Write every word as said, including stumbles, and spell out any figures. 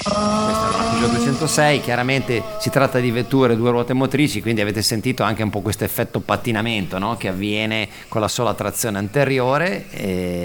Questa è una Peugeot duecentosei, chiaramente si tratta di vetture due ruote motrici, quindi avete sentito anche un po' questo effetto pattinamento, no? Che avviene con la sola trazione anteriore. E